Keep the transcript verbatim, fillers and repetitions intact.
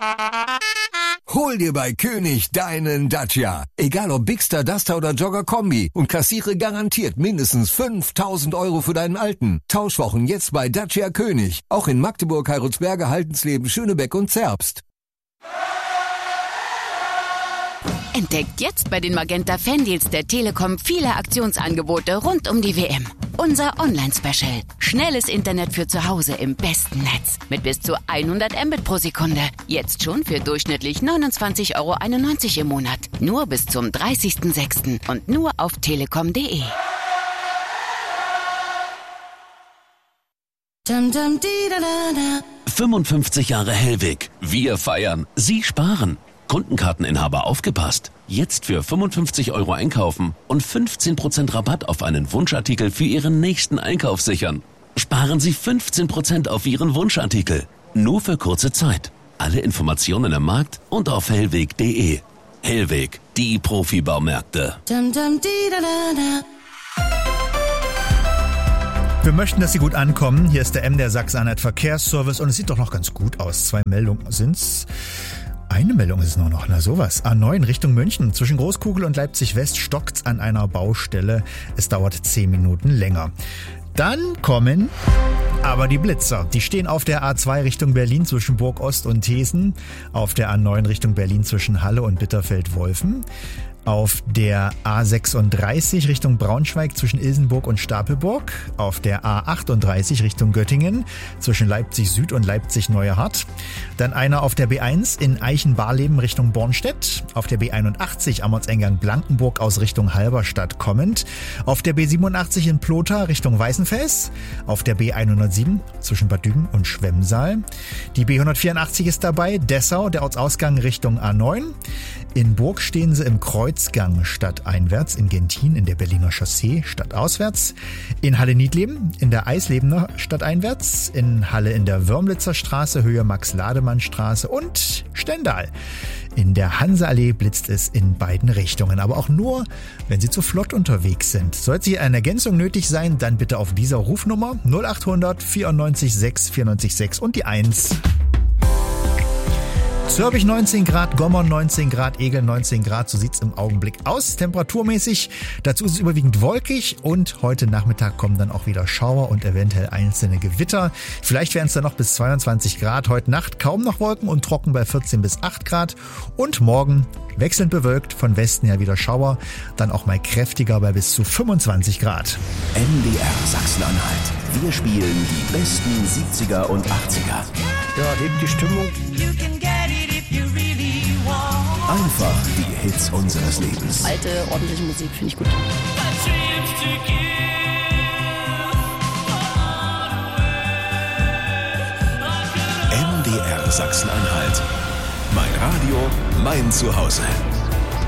Hol dir bei König deinen Dacia. Egal ob Bigster, Duster oder Jogger Kombi und kassiere garantiert mindestens fünftausend Euro für deinen alten. Tauschwochen jetzt bei Dacia König. Auch in Magdeburg, Heilsberg, Haltensleben, Schönebeck und Zerbst. Entdeckt jetzt bei den Magenta Fandeals der Telekom viele Aktionsangebote rund um die W M. Unser Online-Special. Schnelles Internet für zu Hause im besten Netz. Mit bis zu hundert Mbit pro Sekunde. Jetzt schon für durchschnittlich neunundzwanzig Euro einundneunzig im Monat. Nur bis zum dreißigsten sechsten und nur auf telekom punkt de. fünfundfünfzig Jahre Hellweg. Wir feiern. Sie sparen. Kundenkarteninhaber aufgepasst. Jetzt für fünfundfünfzig Euro einkaufen und fünfzehn Prozent Rabatt auf einen Wunschartikel für Ihren nächsten Einkauf sichern. Sparen Sie fünfzehn Prozent auf Ihren Wunschartikel. Nur für kurze Zeit. Alle Informationen im Markt und auf hellweg punkt de. Hellweg, die Profibaumärkte. Wir möchten, dass Sie gut ankommen. Hier ist der M D R Sachsen-Anhalt Verkehrsservice und es sieht doch noch ganz gut aus. Zwei Meldungen sind's. Eine Meldung ist es nur noch, na sowas. A neun Richtung München. Zwischen Großkugel und Leipzig West stockt's an einer Baustelle. Es dauert zehn Minuten länger. Dann kommen aber die Blitzer. Die stehen auf der A zwei Richtung Berlin zwischen Burg Ost und Thesen. Auf der A neun Richtung Berlin zwischen Halle und Bitterfeld-Wolfen. Auf der A sechsunddreißig Richtung Braunschweig zwischen Ilsenburg und Stapelburg. Auf der A achtunddreißig Richtung Göttingen zwischen Leipzig Süd und Leipzig Neuerhardt. Dann einer auf der B eins in Eichen-Barleben Richtung Bornstedt. Auf der B einundachtzig Ammertseingang Blankenburg aus Richtung Halberstadt kommend. Auf der B siebenundachtzig in Plotha Richtung Weißenfels. Auf der B hundertsieben zwischen Bad Düben und Schwemmsaal. Die B hundertvierundachtzig ist dabei. Dessau, der Ortsausgang Richtung A neun. In Burg stehen sie im Kreuzgang stadteinwärts, in Gentin in der Berliner Chaussee stadtauswärts, in Halle-Niedleben in der Eislebener stadteinwärts, in Halle in der Wörmlitzer Straße, Höhe Max-Lademann-Straße und Stendal. In der Hanseallee blitzt es in beiden Richtungen, aber auch nur, wenn Sie zu flott unterwegs sind. Sollte hier eine Ergänzung nötig sein, dann bitte auf dieser Rufnummer null achthundert vierundneunzig sechs vierundneunzig sechs und die eins. Zürbich neunzehn Grad, Gommern neunzehn Grad, Egel neunzehn Grad, so sieht's im Augenblick aus. Temperaturmäßig, dazu ist es überwiegend wolkig und heute Nachmittag kommen dann auch wieder Schauer und eventuell einzelne Gewitter. Vielleicht werden es dann noch bis zweiundzwanzig Grad, heute Nacht kaum noch Wolken und trocken bei vierzehn bis acht Grad und morgen wechselnd bewölkt, von Westen her wieder Schauer, dann auch mal kräftiger bei bis zu fünfundzwanzig Grad. M D R Sachsen-Anhalt. Wir spielen die besten siebziger und achtziger. Ja, hebt die Stimmung. Einfach die Hits unseres Lebens. Alte, ordentliche Musik finde ich gut. M D R Sachsen-Anhalt. Mein Radio, mein Zuhause.